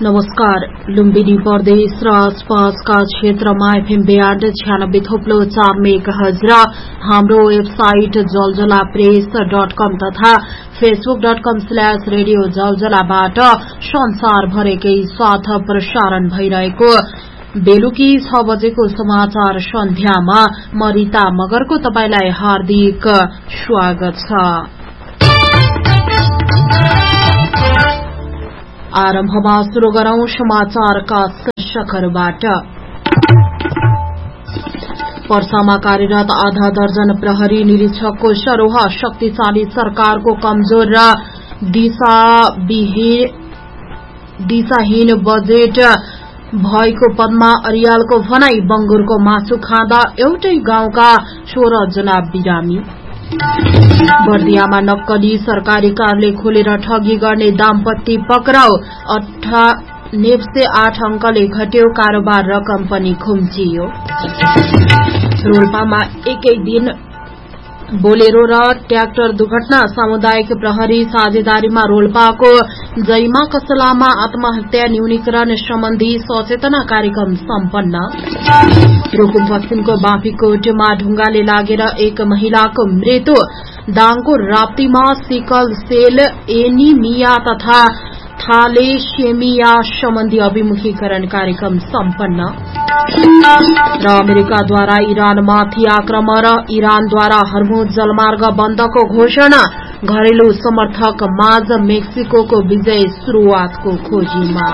नमस्कार। लुम्बिनी प्रदेश र आसपासका क्षेत्रमा एफएम 96.4 मेगाहर्ज र हाम्रो वेबसाइट जलजलाप्रेस.com तथा facebook.com/रेडियो जलजलाबाट संसारभरिकै साथ प्रसारण भइरहेको बेलुकी 6 बजेको समाचार सन्ध्यामा म रिता मगरको तपाईलाई हार्दिक स्वागत छ। आरम्भमा शुरू गरौं समाचारका शीर्षकहरूबाट। पर्सामा कार्यरत आधा दर्जन प्रहरी निरीक्षकको सरोह, शक्तिशाली सरकारको कमजोर र दिशाहीन बजेट भएको पदमा अरियालको भनाई। बंगुरको मासु खाँदा एउटै गाउँका 16 जना बिरामी। बर्दियामा नक्कली सरकारी कार्यालय खोलेर ठगी गर्ने दाम्पत्ति पक्राउ। 98 अंकले घट्यो कारोबार रकम पनि खुम्चियो। रोल्पामा एकै दिन बोलेरो र ट्र्याक्टर दुर्घटना। सामुदायिक प्रहरी साझेदारीमा रोल्पाको जैमा कसलामा आत्महत्या न्यूनीकरण सम्बन्धी सचेतना कार्यक्रम सम्पन्न। रुकुम पश्चिमको बाँफीकोटमा ढुंगाले लागेर एक महिलाको मृत्यु। दाङको राप्तीमा सिकल सेल एनिमिया तथा थालेसेमिया सम्बन्धी अभिमुखीकरण कार्यक्रम सम्पन्न। र अमेरिकाद्वारा इरानमाथि आक्रमण, इरानद्वारा हर्मुज जलमार्ग बन्दको घोषणा। घरेलु समर्थक माझ मेक्सिकोको विजय शुरूआतको खोजीमा।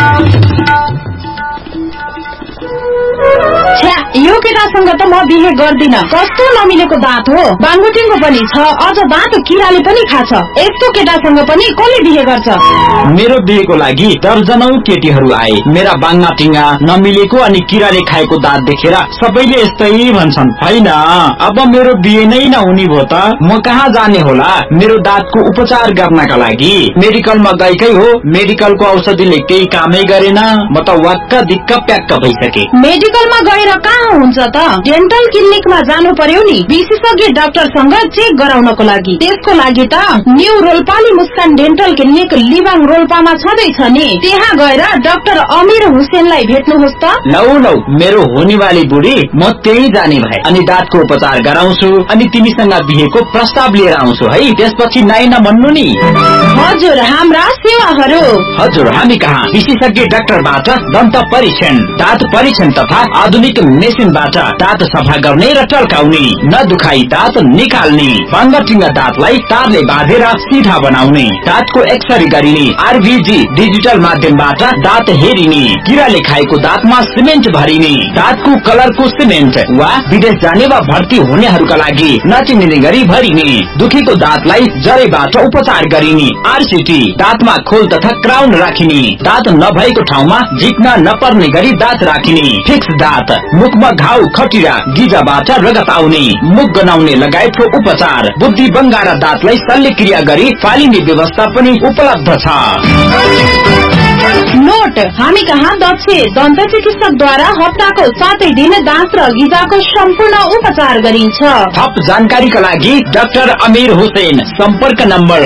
यो केटासँग त म बिहे गर्दिन। कस्तो नमिलेको दाँत हो। बाङ्गुटिङको पनि छ, अझ दाँत किराले पनि खाछ। यस्तो केटासँग पनि कसले बिहे गर्छ? मेरो बिहेको लागि दर्जनौ केटीहरू आए। मेरा बाङ्गाटिङा नमिलेको अनि किराले खाएको दाँत देखेर सबैले यस्तै भन्छन्। हैन, अब मेरो बिहे नै नहुने भो त म कहाँ जाने होला मेरो दाँतको उपचार गर्नका लागि? मेडिकलमा गएकै हो, मेडिकलको औषधिले केही कामै गरेन। म त वाक्क दिक्क प्याक्क भइसके। मेडिकलमा गएर कहाँ हुन्छ त? डेन्टल क्लिनिकमा जानु पर्यो नि, विशेषज्ञ डाक्टरसँग चेक गराउनको लागि। त्यसको लागि त न्यू रोल्पाली मुस्कान डेन्टल क्लिनिक लिबाङ रोल्पामा छँदैछ नि। त्यहाँ गएर डाक्टर अमीर हुसेनलाई भेट्नुहोस् त। लौ मेरो होनीवाली बुढी, म त्यही जाने भए अनि दाँतको उपचार गराउँछु अनि तिमीसँग बिहेको प्रस्ताव लिएर आउँछु है। त्यसपछि नाइ नभन्नु नि। हजुर, हाम्रा सेवाहरू। हजुर, हामी कहाँ विशेषज्ञ डाक्टरबाट दन्त परीक्षण, दाँत परीक्षण तथा आधुनिक मेसिनबाट दाँत सफा गर्ने र टल्काउने, नदुखाई दाँत निकाल्ने, बाङ्गाटिङ्गा दाँतलाई तारले बाँधेर सिधा बनाउने, दाँतको एक्सरे गरिने, आरभीजी डिजिटल माध्यमबाट दाँत हेरिने, किराले खाएको दाँतमा सिमेन्ट भरिने, दाँतको कलरको सिमेन्ट वा विदेश जाने वा भर्ती हुनेहरूका लागि नचिनिने गरी भरिने, दुखेको दाँतलाई जरैबाट उपचार गरिने, आरसीटी, दाँतमा खोल तथा क्राउन राखिने, दाँत नभएको ठाउँमा झिक्न नपर्ने गरी दाँत राखिने, फिक्स दाँत, मुखमा घाउ खटिरा गिजाबाट रगत आउने, मुख गनाउने लगायतको उपचार, बुद्धि बङ्गारा दाँतलाई शल्यक्रिया गरी फालिने व्यवस्था पनि उपलब्ध छ। नोट, हामी कहाँ दक्ष दन्त चिकित्सकद्वारा हप्ताको 7 दिन दाँत र गिजाको सम्पूर्ण उपचार गरिन्छ। थप जानकारीका लागि डाक्टर अमीर हुसेन, सम्पर्क नम्बर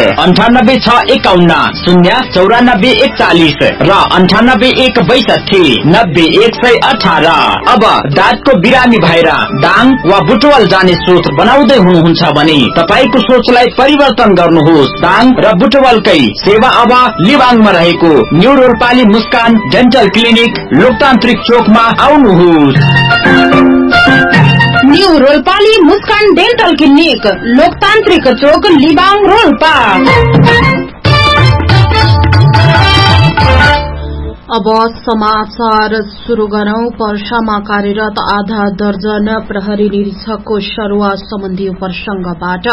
9861 09441 र 9816 90118। अब दाँतको बिरामी भएर दाङ वा बुटवल जाने सोच बनाउँदै हुनुहुन्छ भने तपाईको सोचलाई परिवर्तन गर्नुहोस्। दाङ र बुटवलकै सेवा अब लिबाङमा रहेको न्यू रोल्पाली मुस्कान डेन्टल क्लिनिक लोकतान्त्रिक चोकमा आउनुहोस्। न्यू रोल्पाली मुस्कान डेन्टल क्लिनिक लोकतान्त्रिक चोक लिबाङ रोल्पा। अब समाचार शुरू गरौं। पर्सामा कार्यरत आधा दर्जन प्रहरी निरीक्षकको सरुवा सम्बन्धी प्रसंगबाट।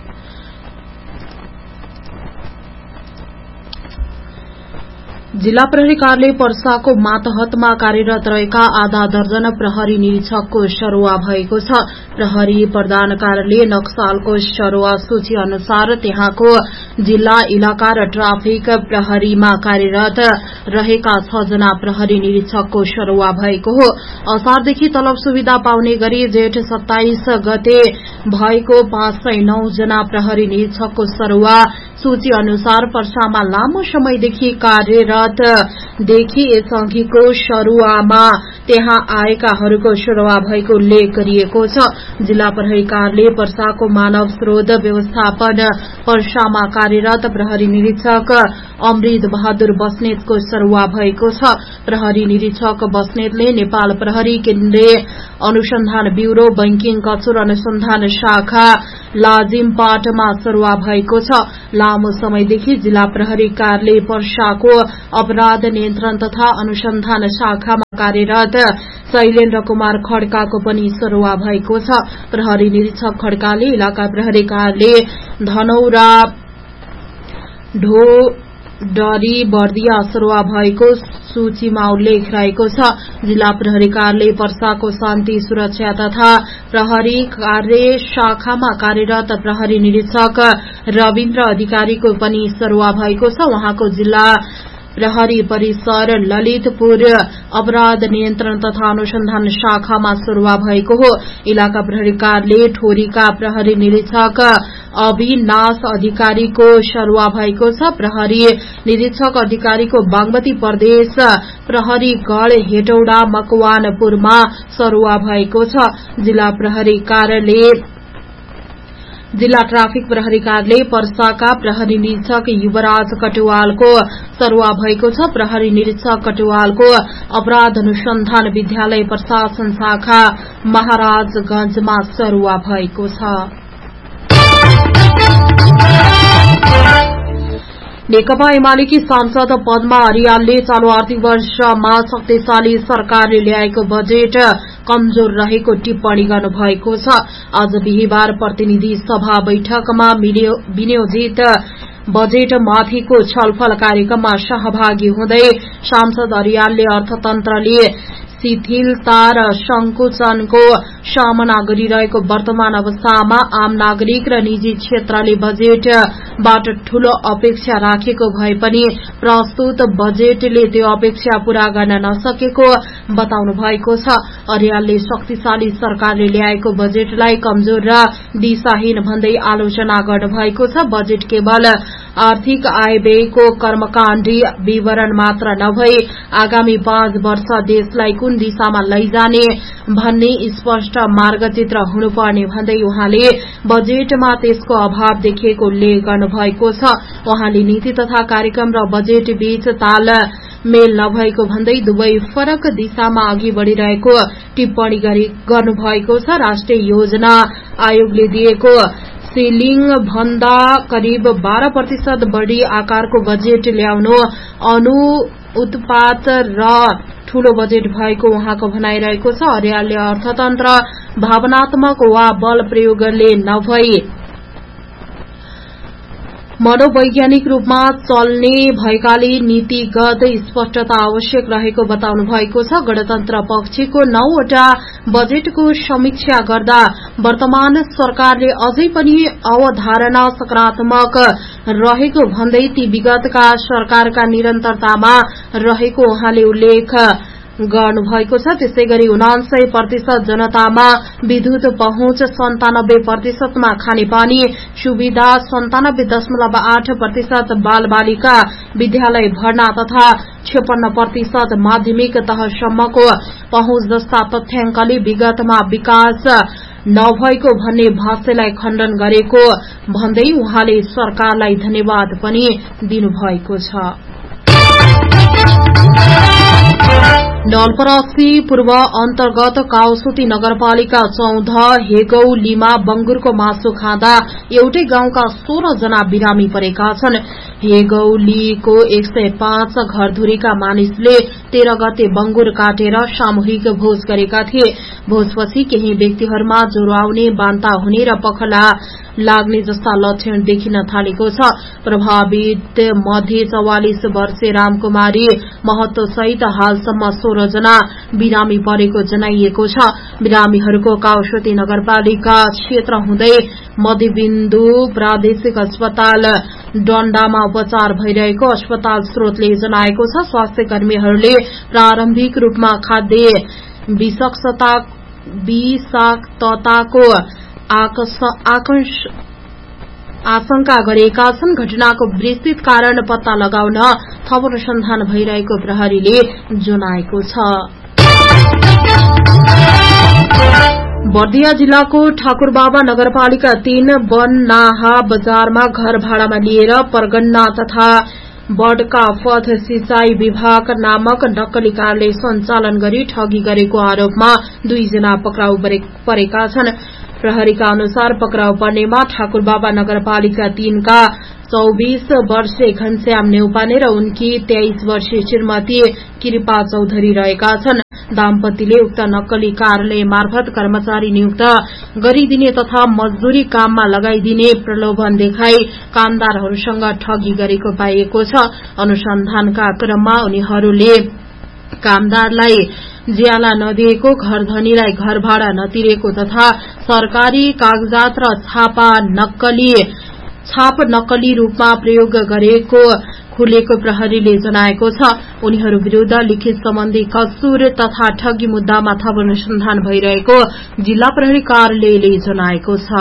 जिल्ला प्रहरी कार्यालय पर्साको मातहतमा कार्यरत रहेका आधा दर्जन प्रहरी निरीक्षकको सरुवा भएको छ। प्रहरी प्रधान कार्यालय नक्सालको सरुवा सूची अनुसार त्यहाँको जिल्ला इलाका र ट्राफिक प्रहरीमा कार्यरत रहेका 6 जना प्रहरी निरीक्षकको सरुवा भएको हो। असारदेखि तलब सुविधा पाउने गरी जेठ 27 गते भएको 509 जना प्रहरी निरीक्षकको सरुवा सूची अनुसार पर्सामा लामो समयदेखि कार्यरत यसअघिको सरुवामा त्यहाँ आएकाहरूको सरुवा भएको उल्लेख गरिएको छ। जिल्ला प्रहरी कार्यालय पर्साको मानव स्रोत व्यवस्थापन पर्सामा कार्यरत प्रहरी निरीक्षक अमृत बहादुर बस्नेतको सरुवा भएको छ। प्रहरी निरीक्षक बस्नेतले नेपाल प्रहरी केन्द्रीय अनुसन्धान ब्यूरो बैंकिङ कचुर अनुसन्धान शाखा लाजिमपाटमा सरुवा भएको छ। लामो समयदेखि जिल्ला प्रहरी कार्यालय पर्साको अपराध नियन्त्रण तथा अनुसन्धान शाखामा कार्यरत शैलेन्द्र कुमार खड्काको पनि सरुवा भएको छ। प्रहरी निरीक्षक खड्काले इलाका प्रहरी कार्यालय धनौरा ढोडरी बर्दिया सरुवा भएको सूचीमा उल्लेख रहेको छ। जिल्ला प्रहरी कार्यालय पर्साको शान्ति सुरक्षा तथा प्रहरी कार्य शाखामा कार्यरत प्रहरी निरीक्षक रविन्द्र अधिकारीको पनि सरुवा भएको छ। उहाँको जिल्ला प्रहरी परिसर ललितपुर अपराध नियन्त्रण तथा अनुसन्धान शाखामा सरुवा भएको हो। इलाका प्रहरी कार्यालय ठोरीका प्रहरी निरीक्षक अविनाश अधिकारीको सरुवा भएको छ। प्रहरी निरीक्षक अधिकारीको बागमती प्रदेश प्रहरी गढ़ हेटौडा मकवानपुरमा सरुवा भएको छ। जिल्ला ट्राफिक प्रहरी कार्यालय पर्साका प्रहरी निरीक्षक युवराज कटुवालको सरुवा भएको छ। प्रहरी निरीक्षक कटुवालको अपराध अनुसन्धान विद्यालय प्रशासन शाखा महाराजगंजमा सरुवा भएको छ। नेकपा एमालेकी सांसद पद्मा अर्यालले चालू आर्थिक वर्षमा शक्तिशाली सरकारले ल्याएको बजेट कमजोर रहेको टिप्पणी गर्नुभएको छ। आज बिहीबार प्रतिनिधि सभा बैठकमा विनियोजित बजेटमाथिको छलफल कार्यक्रममा सहभागी हुँदै सांसद अर्यालले अर्थतन्त्रले शिथिलता र संकुचनको सामना गरिरहेको वर्तमान अवस्थामा आम नागरिक र निजी क्षेत्रले बजेटबाट ठूलो अपेक्षा राखेको भए पनि प्रस्तुत बजेटले त्यो अपेक्षा पूरा गर्न नसकेको बताउनु भएको छ। अर्यालले शक्तिशाली सरकारले ल्याएको बजेटलाई कमजोर र दिशाहीन भन्दै आलोचना गर्नुभएको छ। बजेट केवल आर्थिक आय व्ययको कर्मकाण्डी विवरण मात्र नभई आगामी 5 वर्ष देशलाई कुन दिशामा लैजाने भन्ने स्पष्ट मार्गचित्र हुनुपर्ने भन्दै उहाँले बजेटमा त्यसको अभाव देखिएको उल्लेख गर्नुभएको छ। उहाँले नीति तथा कार्यक्रम र बजेट बीच तालमेल नभएको भन्दै दुवै फरक दिशामा अघि बढ़िरहेको टिप्पणी गर्नुभएको छ। राष्ट्रिय योजना आयोगले दिएको सिलिङ भन्दा करिब 12% बढ़ी आकारको बजेट ल्याउनु अनुत्पात र ठूलो बजेट भएको उहाँको भनाइरहेको छ। अर्यालले अर्थतन्त्र भावनात्मक वा बल प्रयोगले नभई मनोवैज्ञानिक रूपमा चल्ने भएकाले नीतिगत स्पष्टता आवश्यक रहेको बताउनु भएको छ। गणतन्त्र पक्षको 9 वटा बजेटको समीक्षा गर्दा वर्तमान सरकारले अझै पनि अवधारणा सकारात्मक रहेको भन्दै ती विगतका सरकारका निरन्तरतामा रहेको उहाँले उल्लेख गर्नुभएको छ। त्यसैगरी 99% जनतामा विद्युत पहुँच, 97% मा खानेपानी सुविधा, 97.8% बाल बालिका विद्यालय भर्ना तथा 56% माध्यमिक तहसम्मको पहुँच जस्ता तथ्याङ्कले विगतमा विकास नभएको भन्ने भाष्यलाई खण्डन गरेको भन्दै उहाँले सरकारलाई धन्यवाद पनि दिनुभएको छ। नवलपरासी पूर्व अन्तर्गत काउसुती नगरपालिका 14 हेगौलीमा बंगुरको मासु खाँदा एउटै गाउँका 16 जना बिरामी परेका छन्। हेगौलीको 105 घरधुरीका मानिसले 13 गते बंगुर काटेर सामूहिक भोज गरेका थिए। भोजपछि केही व्यक्तिहरूमा ज्वरो आउने, बान्ता हुने र पखला लाग्ने जस्ता लक्षण देखिन थालेको छ। प्रभावित मध्ये 44 वर्षीय रामकुमारी महतो सहित हालसम्म 16 जना बिरामी परेको जनाइएको छ। बिरामीहरूको काउसुती नगरपालिका क्षेत्र हुँदै मध्यबिन्दु प्रादेशिक अस्पताल डण्डामा उपचार भइरहेको अस्पताल स्रोतले जनाएको छ। स्वास्थ्य कर्मीहरूले प्रारम्भिक रूपमा खाद्य विषाक्तताको आशंका गरेका छन्। घटनाको विस्तृत कारण पत्ता लगाउन थप अनुसन्धान भइरहेको प्रहरीले जनाएको छ। बर्दिया जिल्लाको ठाकुरबाबा नगरपालिका 3 बननाहा बजारमा घर भाडामा लिएर परगन्ना तथा बडका पथ सिंचाई विभाग नामक नक्कली कारले सञ्चालन गरी ठगी गरेको आरोपमा 2 जना पक्राउ परेका छन्। प्रहरीका अनुसार पक्राउ पर्नेमा ठाकुरबाबा नगरपालिका 3 का 24 वर्षीय घनश्याम नेउपाने र उनकी 23 वर्षीय श्रीमती कृपा चौधरी रहेका छन्। दाम्पतिले उक्त नक्कली कार्यालय मार्फत कर्मचारी नियुक्त गरिदिने तथा मजदूरी काममा लगाइदिने प्रलोभन देखाई कामदारहरूसँग ठगी गरेको पाइएको छ। अनुसन्धानका क्रममा उनीहरूले कामदारलाई ज्याला नदिएको, घर धनीलाई घर भाडा नतिरेको तथा सरकारी कागजात र छाप नक्कली रूपमा प्रयोग गरेको खुलेको प्रहरीले जनाएको छ। उनीहरू विरूद्ध लिखित सम्बन्धी कसूर तथा ठगी मुद्दामा थप अनुसन्धान भइरहेको जिल्ला प्रहरी कार्यालयले जनाएको छ।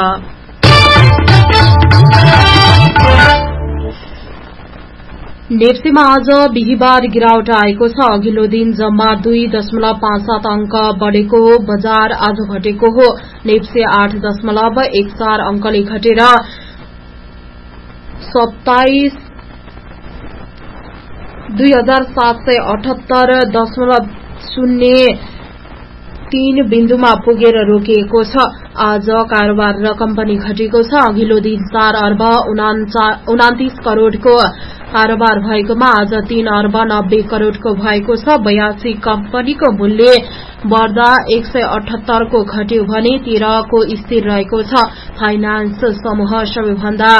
नेप्सीमा आज बिहिबार गिरावट आएको छ। अघिल्लो दिन जम्मा 2.57 अंक बढ़ेको बजार आज घटेको हो। नेप्सी 8.14 अंकले घटेर 27,278.03 बिन्दुमा पुगेर रोकिएको छ। आज कारोबार रकम पनि घटेको छ। अघिल्लो दिन 4 अर्ब 29 करोड़को कारोबार भएकोमा आज 3 अर्ब 90 करोड़को भएको छ। 82 कम्पनीको मूल्य बढ्दा 178 को घट्यो भने 13 को स्थिर रहेको छ। फाइनान्स समूह सबैभन्दा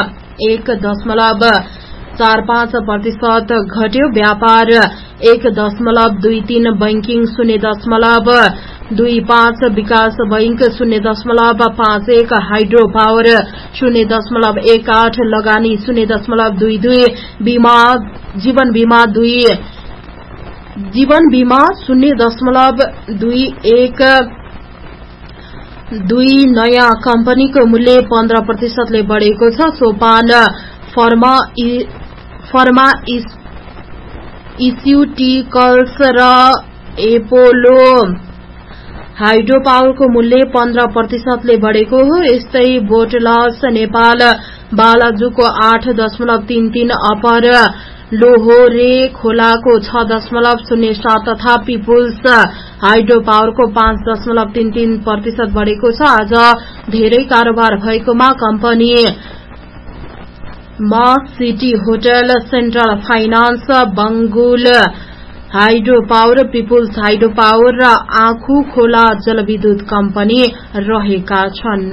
1.45% घट्यो। व्यापार 1.23, बैंकिङ 0.25, विकास बैंक 0.51, हाइड्रो पावर 0.18, लगानी 0.22, जीवन बीमा 0.21, नयाँ कम्पनीको मूल्य 15% ले बढ़ेको छ। सोपान फार्मास्युटिकल्स र एपोलो हाइड्रो पावरको मूल्य 15% ले बढ़ेको हो। यस्तै बोटलस नेपाल बालाजुको 8.33, अपर लोहोरे खोलाको 6.07 तथा पिपुल्स हाइड्रो पावरको 5.33% बढ़ेको छ। आज धेरै कारोबार भएकोमा company city hotel, central finance, Bangul hydro power, people's hydro power र आँखु खोला जलविद्युत कम्पनी रहेका छन्।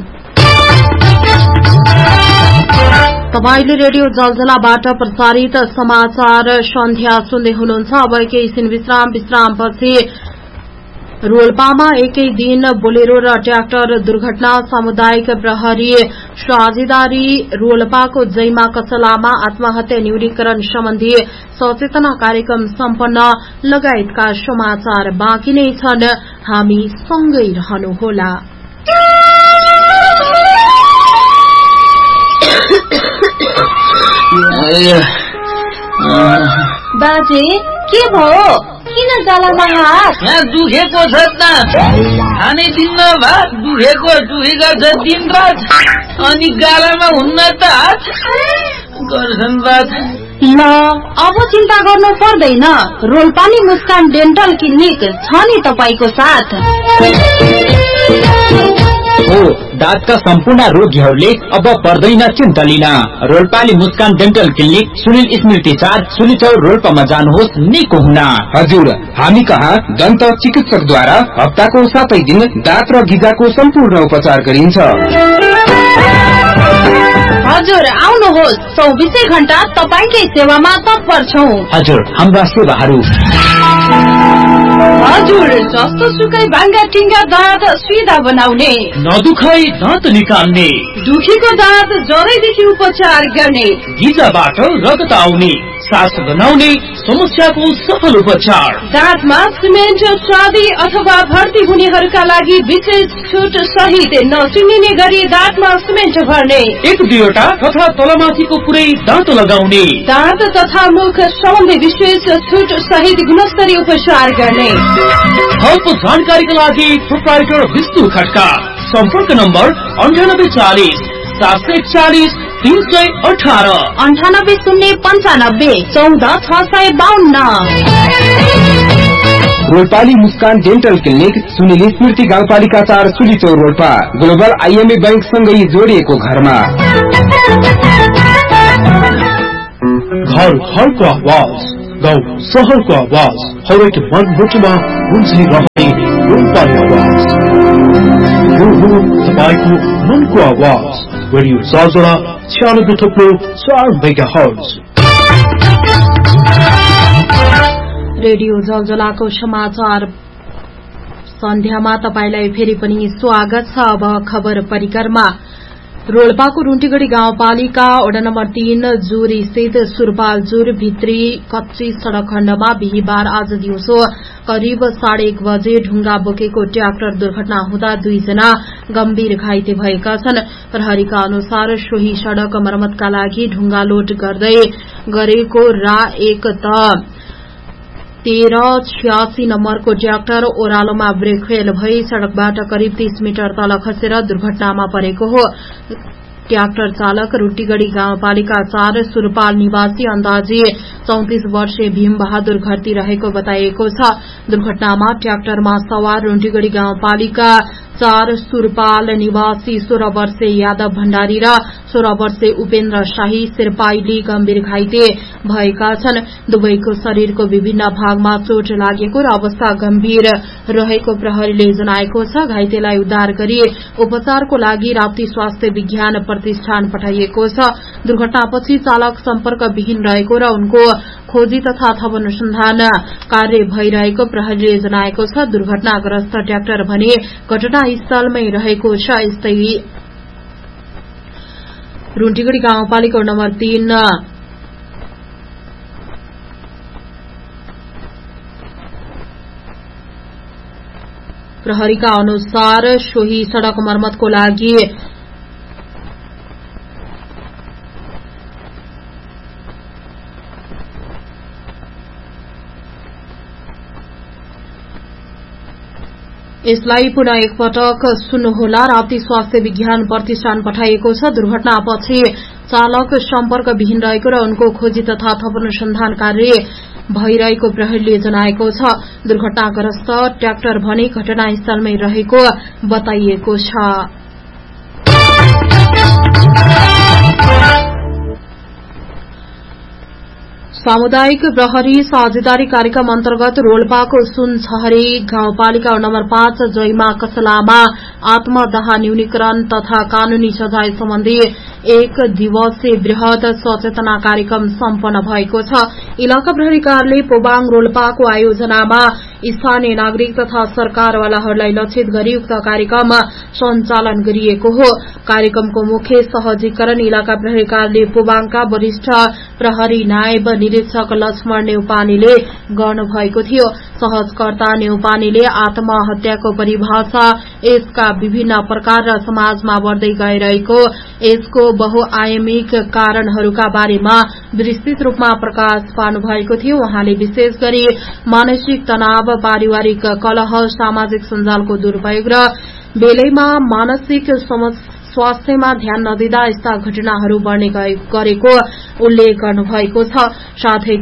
तपाईले रेडियो जलजलाबाट प्रसारित समाचार सन्ध्या सुन्दै हुनुहुन्छ। अब एकैछिन विश्रामपछि रोल्पामा एकै दिन बोलेरो र ट्र्याक्टर दुर्घटना, सामुदायिक प्रहरी साझेदारी, रोल्पाको जैमा कचलामा आत्महत्या न्यूनीकरण सम्बन्धी सचेतना कार्यक्रम सम्पन्न लगायतका समाचार बाँकी नै छन्। हामी सँगै रहनुहोला। बाजे के भयो? किन गालामा हात? दुखेको छ त, खाने दिन भात दुखेको छ दिन रात, अनि गालामा हुन्न त हात गर्छन् बात। ल अब चिन्ता गर्नु पर्दैन। रोल्पानी मुस्कान डेन्टल क्लिनिक छ नि तपाईको साथ। हो, दाँतका सम्पूर्ण रोगीहरूले अब पर्दैन चिन्ता लिन। रोल्पाली मुस्कान डेन्टल क्लिनिक सुनिल स्मृति 4 सुलिचौर रोल्पामा जानुहोस् निको हुन। हजुर, हामी कहाँ दन्त चिकित्सकद्वारा हप्ताको 7 दिन दाँत र गिजाको सम्पूर्ण उपचार गरिन्छ। हजुर आउनुहोस्, 24 घण्टा तपाईकै सेवामा तत्पर छौं। हजुर, हाम्रा सेवाहरू हजुर जस्तो सुकै भाङ्गा टिङ्गा दाँत सिधा बनाउने, नदुखाई दाँत निकाल्ने, दुखेको दाँत जरैदेखि उपचार गर्ने, गिजाबाट रगत आउने, सास बनाउने, समस्याको सफल उपचार। दाँतमा सिमेन्ट चाँदी अथवा भर्ती हुनेहरूका लागि विशेष छुट सहित नचिनिने गरी दाँतमा सिमेन्ट भर्ने, 1-2 तथा तलमाथिको पुरै दाँत लगाउने, दाँत तथा मुख सम्बन्धी विशेष छुट सहित गुणस्तरीय उपचार गर्ने। थप जानकारीका लागि प्रोप्राइटर विष्णु खड्का। सम्पर्क नम्बर 9840 741 318 98 095 14 652। रोल्पाली मुस्कान डेन्टल क्लिनिक सुनिल स्मृति गाउँपालिका 4 सुलीचौर रोल्पा ग्लोबल आईएमए बैंक सँगै जोडिएको घरमा। घर घरको आवाज, गाउँ सहरको आवाज, हरेक मनमुटुमा गुन्जिरहने रोल्पाली आवाज। यो हो तपाईको मनको आवाज। Radio सार्जरा 96.4 megahertz. रेडियो जलजलाको समाचार सन्ध्यामा तपाईलाई फेरि पनि स्वागत छ। अब खबर परिक्रमा। रोल्पाको रुन्टीगढ़ी गाउँपालिका वडा नम्बर 3 जुर स्थित सुरपाल जुर भित्री कच्ची सड़क खण्डमा बिहीबार आज दिउँसो करिब 1:30 बजे ढुंगा बोकेको ट्र्याक्टर दुर्घटना हुँदा 2 जना गम्भीर घाइते भएका छन्। प्रहरीका अनुसार सोही सड़क मर्मतका लागि ढुंगा लोड गर्दै गरेको रा 1 त 1386 नम्बरको ट्र्याक्टर ओह्रालोमा ब्रेक फेल भई सड़कबाट करिब 30 मिटर तल खसेर दुर्घटनामा परेको हो। ट्र्याक्टर चालक रुटीगढ़ी गाउँपालिका 4 सुरपाल निवासी अन्दाजी 34 वर्षीय भीम बहादुर घरती रहेको बताइएको छ। दुर्घटनामा ट्र्याक्टरमा सवार रुटीगढ़ी गाउँपालिका 4 सुरपाल निवासी 16 वर्षीय यादव भण्डारी र 16 वर्षीय उपेन्द्र शाही शेर्पाइली गम्भीर घाइते भएका छन्। दुवैको शरीरको विभिन्न भागमा चोट लागेको र अवस्था गम्भीर रहेको प्रहरीले जनाएको छ। घाइतेलाई उद्धार गरी उपचारको लागि राप्ती स्वास्थ्य विज्ञान प्रतिष्ठान पठाइएको छ। दुर्घटनापछि चालक सम्पर्कविहीन रहेको र उनको खोजी तथा थप अनुसन्धान कार्य भइरहेको प्रहरीले जनाएको छ। दुर्घटनाग्रस्त ट्र्याक्टर भने घटनास्थलमै रहेको छ। यस्तै रुन्टीगढ़ी गाउँपालिका नम्बर 3 प्रहरीका अनुसार सोही सड़क मर्मतको लागि यसलाई पुनः एकपटक सुन्नुहोला। राप्ती स्वास्थ्य विज्ञान प्रतिष्ठान पठाइएको छ। दुर्घटनापछि चालक सम्पर्कविहीन रहेको र उनको खोजी तथा थप अनुसन्धान कार्य भइरहेको प्रहरीले जनाएको छ। दुर्घटनाग्रस्त ट्र्याक्टर भने घटनास्थलमै रहेको बताइएको छ। सामुदायिक प्रहरी साझेदारी कार्यक्रम अन्तर्गत रोल्पाको सुनछहरी गाउँपालिका नम्बर 5 जयमा कसलामा आत्मदाह न्यूनीकरण तथा कानूनी सजाय सम्बन्धी 1 दिवसीय वृहत सचेतना कार्यक्रम सम्पन्न भएको छ। इलाका प्रहरी कार्यालय पोबाङ रोल्पाको आयोजनामा स्थानीय नागरिक तथा सरकारवालाहरूलाई लक्षित गरी उक्त कार्यक्रम सञ्चालन गरिएको हो। कार्यक्रमको मुख्य सहजीकरण इलाका प्रहरी कार्यालय पोबाङका वरिष्ठ प्रहरी नायब निरीक्षक लक्ष्मण नेउपानेले गर्नुभएको थियो। सहजकर्ता नेउपानेले आत्महत्याको परिभाषा, यसका विभिन्न प्रकार र समाजमा बढ्दै गइरहेको यसको बहुआयामिक कारणहरूका बारेमा विस्तृत रूपमा प्रकाश पार्नुभएको थियो। उहाँले विशेष गरी मानसिक तनाव, पारिवारिक कलह, सामाजिक सञ्जालको दुरूपयोग र बेलैमा मानसिक स्वास्थ्यमा ध्यान नदिँदा यस्ता घटनाहरू बढ्ने गरेको उल्लेख गर्नुभएको छ। साथै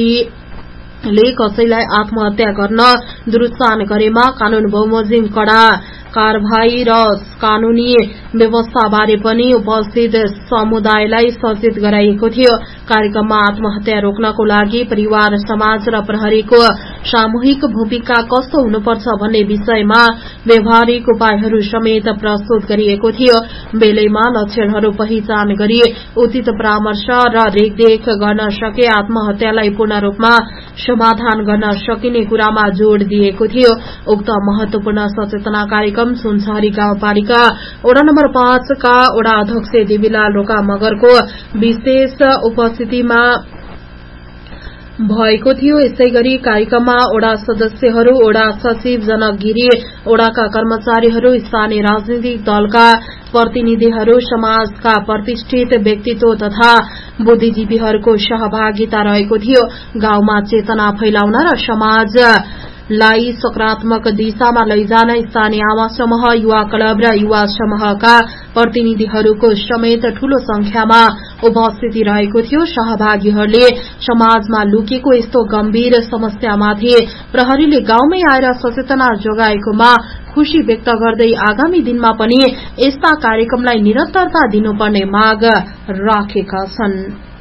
कसैलाई आत्महत्या गर्न दुरुत्साहन गरेमा कानून बमोजिम कड़ा कारवाही र कानूनी व्यवस्थाबारे पनि उपस्थित समुदायलाई सचेत गराइएको थियो। कार्यक्रममा आत्महत्या रोक्नको लागि परिवार, समाज र प्रहरीको सामूहिक भूमिका कस्तो हुनुपर्छ भन्ने विषयमा व्यवहारिक उपायहरू समेत प्रस्तुत गरिएको थियो। बेलैमा लक्षणहरू पहिचान गरी उचित परामर्श र रेखदेख गर्न सके आत्महत्यालाई पूर्ण रूपमा समाधान गर्न सकिने कुरामा जोड़ दिएको थियो। उक्त महत्वपूर्ण सचेतना कार्यक्रम सुनछहरी गाउँपालिका वडा नम्बर 5 का वडा अध्यक्ष देवीलाल रोका मगरको विशेष उपस्थितिमा भएको थियो। यसै गरी कार्यक्रममा ओडा सदस्यहरू, ओडा सचिव, जनक गिरी, ओडाका कर्मचारीहरू, स्थानीय राजनीतिक दलका प्रतिनिधिहरू, समाजका प्रतिष्ठित व्यक्तित्व तथा बुद्धिजीवीहरूको सहभागिता रहेको थियो। गाउँमा चेतना फैलाउन र समाजलाई सकारात्मक दिशामा लैजान स्थानीय आमा समूह, युवा क्लब र युवा समूहका प्रतिनिधिहरूको समेत ठूलो संख्यामा उपस्थिति रहेको थियो। सहभागीहरूले समाजमा लुकेको यस्तो गम्भीर समस्यामाथि प्रहरीले गाउँमै आएर सचेतना जोगाएकोमा खुशी व्यक्त गर्दै आगामी दिनमा पनि यस्ता कार्यक्रमलाई निरन्तरता दिनुपर्ने माग राखेका छन्।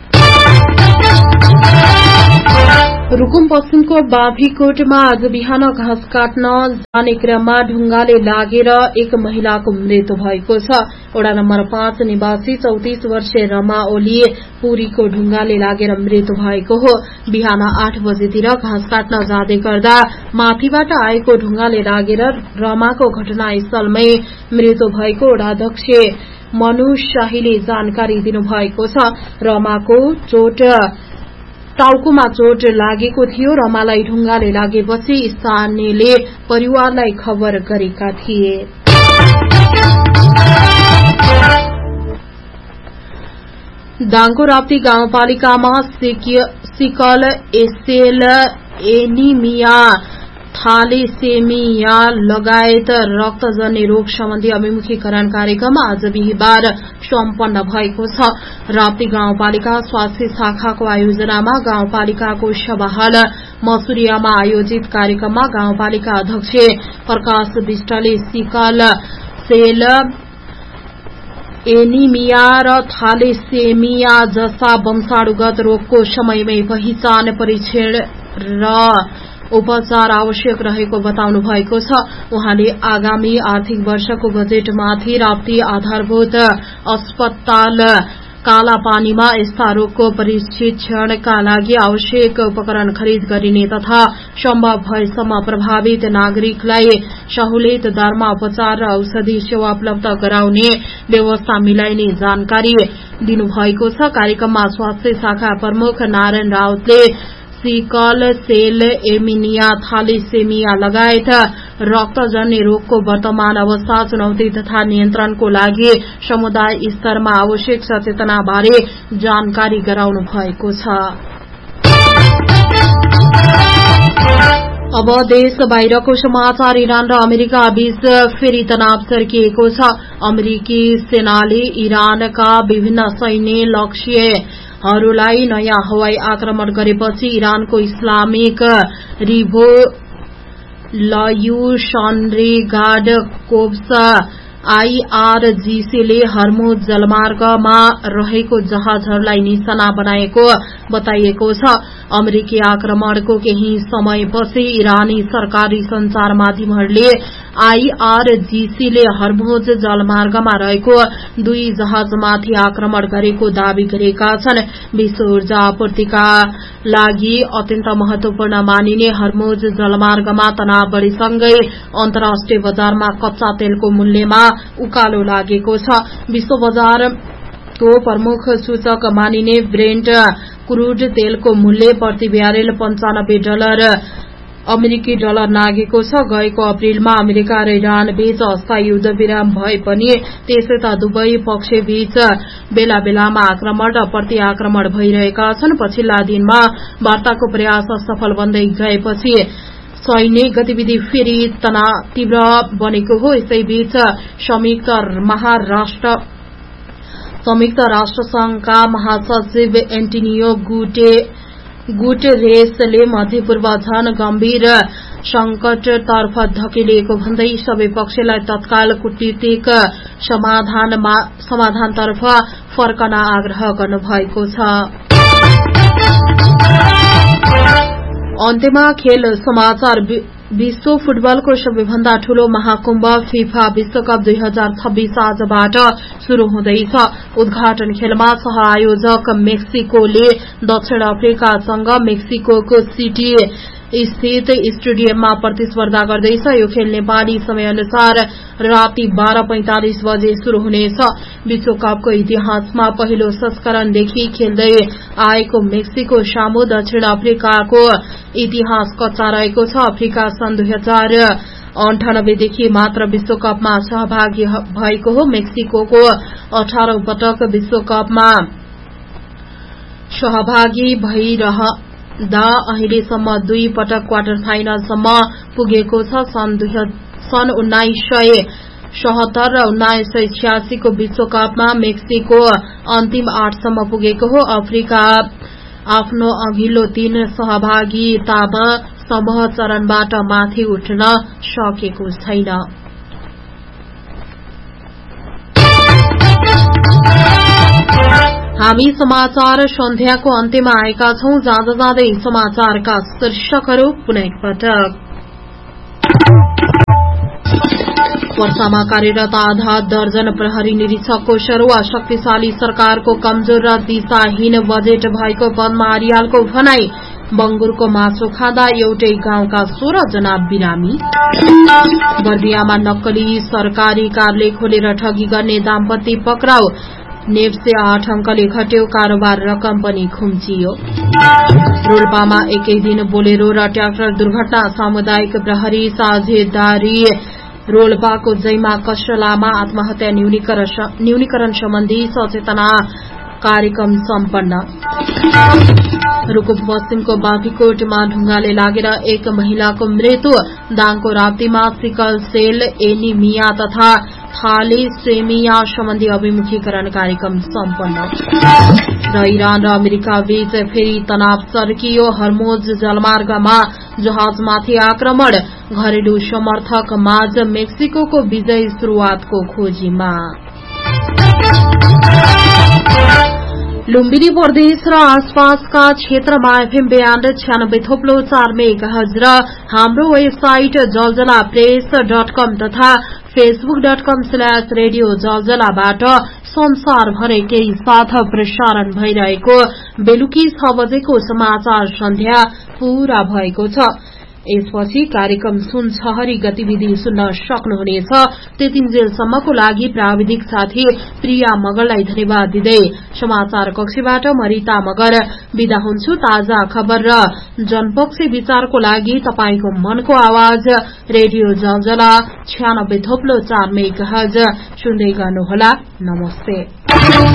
रुकुम पश्चिमको बाभीकोटमा आज बिहान घाँस काट्न जाने क्रममा ढुंगाले लागेर एक महिलाको मृत्यु भएको छ। वडा नम्बर 5 निवासी 34 वर्षीय रमा ओली पुरीको ढुंगाले लागेर मृत्यु भएको हो। बिहान 8 बजेतिर घाँस काट्न जाँदै गर्दा माथिबाट आएको ढुंगाले लागेर रमाको घटनास्थलमै मृत्यु भएको वडाध्यक्ष मनु शाहीले जानकारी दिनुभएको छ। रमाको टाउकोमा चोट लागेको थियो। रमालाई ढुंगाले लागेपछि स्थानीयले परिवारलाई खबर गरेका थिए। दाङको राप्ती गाउँपालिकामा सिकल एसेल एनिमिया, थालेसेमिया लगायत रक्तजन्य रोग सम्बन्धी अभिमुखीकरण कार्यक्रम आज बिहिबार सम्पन्न भएको छ। राप्ती गाउँपालिका स्वास्थ्य शाखाको आयोजनामा गाउँपालिकाको सभाहाल मसुरियामा आयोजित कार्यक्रममा गाउँपालिका अध्यक्ष प्रकाश विष्टले सिकल सेल एनिमिया र थालेसेमिया जस्ता वंशाणुगत रोगको समयमै पहिचान, परीक्षण र उपचार आवश्यक रहेको बताउनु भएको छ। उहाँले आगामी आर्थिक वर्षको बजेटमाथि राप्ती आधारभूत अस्पताल कालापानीमा यस्ता रोगको परीक्षणका लागि आवश्यक उपकरण खरिद गरिने तथा सम्भव भएसम्म प्रभावित नागरिकलाई सहुलियत दरमा उपचार र औषधि सेवा उपलब्ध गराउने व्यवस्था मिलाइने जानकारी दिनुभएको छ। कार्यक्रममा स्वास्थ्य शाखा प्रमुख नारायण राउतले सिकल सेल एमिनिया, थालेसेमिया लगायत रक्तजन्य रोगको वर्तमान अवस्था, चुनौती तथा नियन्त्रणको लागि समुदाय स्तरमा आवश्यक सचेतना बारे जानकारी गराउनु भएको छ। अब देश बाहिरको समाचार। इरान र अमेरिका बीच फेरि तनाव चर्किएको छ। अमेरिकी सेनाले इरानका विभिन्न सैन्य लक्ष्यहरूलाई नयाँ हवाई आक्रमण गरेपछि इरानको इस्लामिक रिभोल्युसनरी गार्ड कोर्प्स आईआरजीसीले हर्मुज जलमार्गमा रहेको जहाजहरूलाई निशाना बनाएको बताइएको छ। अमेरिकी आक्रमणको केही समयपछि इरानी सरकारी संचार माध्यमहरूले आईआरजीसीले हर्मुज जलमार्गमा रहेको 2 जहाजमाथि आक्रमण गरेको दावी गरेका छन्। विश्व ऊर्जा आपूर्तिका लागि अत्यन्त महत्वपूर्ण मानिने हर्मुज जलमार्गमा तनाव बढ़ीसँगै अन्तर्राष्ट्रिय बजारमा कच्चा तेलको मूल्यमा उकालो लागेको छ। विश्व बजारको प्रमुख सूचक मानिने ब्रेन्ट क्रूड तेलको मूल्य प्रति ब्यारेल $95 अमेरिकी डलर नागेको छ। गएको अप्रिलमा अमेरिका र इरान बीच अस्थायी युद्धविराम भए पनि त्यसैता दुवै पक्ष बीच बेला बेलामा आक्रमण र प्रति आक्रमण भइरहेका छन्। पछिल्ला दिनमा वार्ताको प्रयास असफल बन्दै गएपछि सैन्य गतिविधि फेरि तीव्र बनेको हो। यसैबीच संयुक्त राष्ट्र संघका महासचिव एन्टोनियो गुटेरेसले मध्यपूर्व झन गम्भीर संकटतर्फ धकेलिएको भन्दै सबै पक्षलाई तत्काल कूटनीतिक समाधानतर्फ फर्कन आग्रह गर्नुभएको छ। अन्त्यमा खेल समाचार। विश्व फुटबलको सबैभन्दा ठूलो महाकुम्भ फिफा विश्वकप 2026 आजबाट शुरू हुँदैछ। उद्घाटन खेलमा सह-आयोजक मेक्सिकोले दक्षिण अफ्रिकासँग मेक्सिकोको सिटी स्थित स्टेडियममा प्रतिस्पर्धा गर्दैछ। यो खेल नेपाली समयअनुसार राति 12:45 बजे शुरू हुनेछ। विश्वकपको इतिहासमा पहिलो संस्करणदेखि खेल्दै आएको मेक्सिको सामु दक्षिण अफ्रिकाको इतिहास कच्चा रहेको छ। अफ्रिका सन् 2098 देखि मात्र विश्वकपमा सहभागी भएको हो। मेक्सिकोको 18 पटक विश्वकपमा सहभागी भइरहँदा अहिलेसम्म 2 पटक क्वार्टर फाइनलसम्म पुगेको छ। सन् 1970 र 1986 को विश्वकपमा मेक्सिको अन्तिम 8 सम्म पुगेको हो। अफ्रिका आफ्नो अघिल्लो 3 सहभागितामा समूह चरणबाट माथि उठ्न सकेको छैन। हामी समाचार सन्ध्याको अन्त्यमा आएका छौं। जाँदा जाँदै समाचारका शीर्षकहरू पुनः एकपटक। वर्षामा कार्यरत आधा दर्जन प्रहरी निरीक्षकको सरुवा। शक्तिशाली सरकारको कमजोर र दिशाहीन बजेट भएको पद्मा आर्यालको भनाई। बंगुरको मासु खाँदा एउटै गाउँका 16 जना बिरामी। बर्दियामा नक्कली सरकारी कार्यालय खोलेर ठगी गर्ने दाम्पत्य पक्राउ। नेप्से 8 अंकले घट्यो, कारोबार रकम पनि खुम्चियो। रोल्पामा एकै दिन बोलेरो र ट्र्याक्टर दुर्घटना। सामुदायिक प्रहरी साझेदारी रोल्पाको जैमा कष्टलामा आत्महत्या न्यूनीकरण सम्बन्धी सचेतना कार्यक्रम सम्पन्न। रुकुम पश्चिमको बाँकीकोटमा ढुंगाले लागेर एक महिलाको मृत्यु। दाङको राप्तीमा सिकल सेल एनिमिया तथा थालेसेमिया सम्बन्धी अभिमुखीकरण कार्यक्रम सम्पन्न। र इरान र अमेरिका बीच फेरि तनाव सर्कियो। हर्मोज जलमार्गमा जहाजमाथि आक्रमण। घरेलु समर्थक माझ मेक्सिकोको विजय शुरूआतको खोजीमा। लुम्बिनी प्रदेश र आसपासका क्षेत्रमा एफएम ब्यान्ड 96.4 मेगाहर्ज र हाम्रो वेबसाइट जलजलाप्रेस.com तथा facebook.com/रेडियो जलजलाबाट संसारभरकै साथ प्रसारण भइरहेको बेलुकी 6 बजेको समाचार सन्ध्या पूरा भएको छ। यसपछि कार्यक्रम सुनसहरी गतिविधि सुन्न सक्नुहुनेछ। त्यतिन्जेलसम्मको लागि प्राविधिक साथी प्रिया मगरलाई धन्यवाद दिँदै समाचार कक्षबाट मरिता मगर बिदा हुन्छु। ताजा खबर र जनपक्षी विचारको लागि तपाईको मनको आवाज रेडियो जलजला 96.4 मेगाहर्ज सुन्दै गर्नुहोला। नमस्ते।